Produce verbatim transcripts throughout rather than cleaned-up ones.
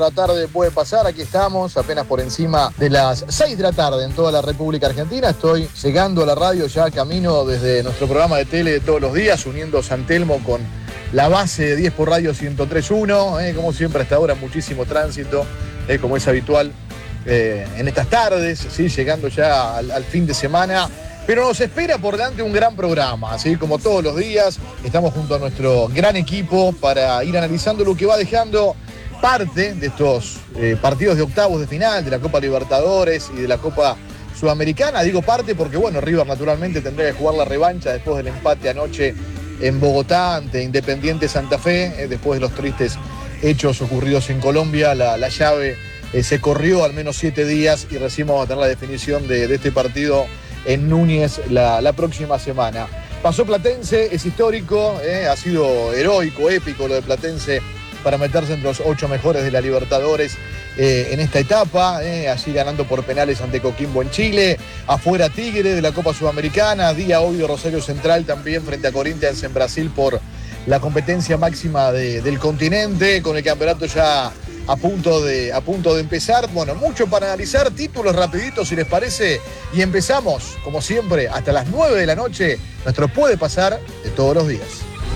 La tarde puede pasar, aquí estamos, apenas por encima de las seis de la tarde en toda la República Argentina. Estoy llegando a la radio ya camino desde nuestro programa de tele de todos los días, uniendo San Telmo con la base de diez por Radio ciento tres punto uno. Eh, como siempre, hasta ahora muchísimo tránsito, eh, como es habitual eh, en estas tardes, ¿sí? Llegando ya al, al fin de semana. Pero nos espera por delante un gran programa, así como todos los días. Estamos junto a nuestro gran equipo para ir analizando lo que va dejando parte de estos eh, partidos de octavos de final de la Copa Libertadores y de la Copa Sudamericana. Digo parte porque, bueno, River naturalmente tendrá que jugar la revancha después del empate anoche en Bogotá ante Independiente Santa Fe, eh, después de los tristes hechos ocurridos en Colombia. La, la llave eh, se corrió al menos siete días y recién vamos a tener la definición de, de este partido en Núñez la, la próxima semana. Pasó Platense, es histórico, eh, ha sido heroico, épico lo de Platense para meterse entre los ocho mejores de la Libertadores eh, en esta etapa, eh, así ganando por penales ante Coquimbo en Chile, afuera Tigre de la Copa Sudamericana, día hoy de Rosario Central también frente a Corinthians en Brasil por la competencia máxima de, del continente, con el campeonato ya a punto, de, a punto de empezar. Bueno, mucho para analizar, títulos rapiditos si les parece, y empezamos, como siempre, hasta las nueve de la noche, nuestro Puede Pasar de todos los días.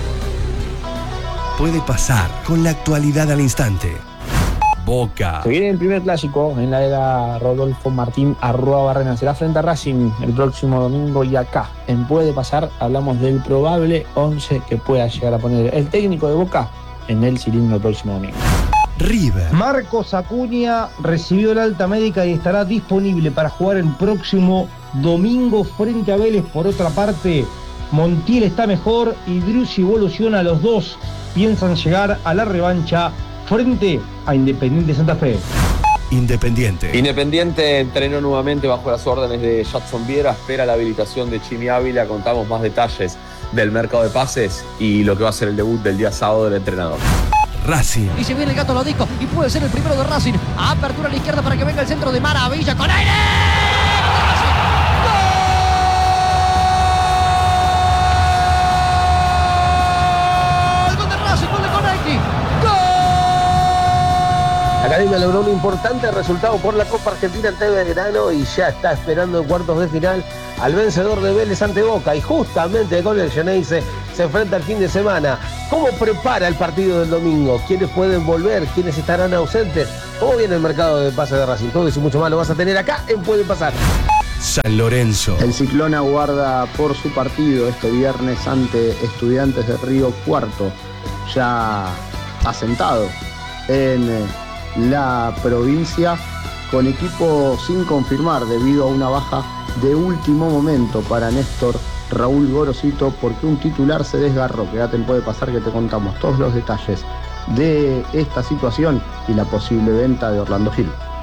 Puede pasar con la actualidad al instante. Boca. Se viene el primer clásico en la era Rodolfo Martín Arrua Barrena. Será frente a Racing el próximo domingo, y acá en Puede Pasar hablamos del probable once que pueda llegar a poner el técnico de Boca en el cilindro el próximo domingo. River. Marcos Acuña recibió la alta médica y estará disponible para jugar el próximo domingo frente a Vélez. Por otra parte, Montiel está mejor y Driussi evoluciona. Los dos piensan llegar a la revancha frente a Independiente Santa Fe. Independiente. Independiente entrenó nuevamente bajo las órdenes de Jadson Viera, espera la habilitación de Chimi Ávila. Contamos más detalles del mercado de pases y lo que va a ser el debut del día sábado del entrenador. Racing. Y se viene el Gato Lodico y puede ser el primero de Racing. Apertura a la izquierda para que venga el centro de Maravilla con aire. La Academia logró un importante resultado por la Copa Argentina ante Belgrano y ya está esperando en cuartos de final al vencedor de Vélez ante Boca, y justamente con el Xeneize se enfrenta el fin de semana. ¿Cómo prepara el partido del domingo? ¿Quiénes pueden volver? ¿Quiénes estarán ausentes? ¿Cómo viene el mercado de pases de Racing? Todo eso y mucho más lo vas a tener acá en Puede Pasar. San Lorenzo. El Ciclón aguarda por su partido este viernes ante Estudiantes de Río Cuarto, ya asentado en la provincia, con equipo sin confirmar debido a una baja de último momento para Néstor Raúl Gorosito, porque un titular se desgarró. Quédate en Puede Pasar que te contamos todos los detalles de esta situación y la posible venta de Orlando Gil.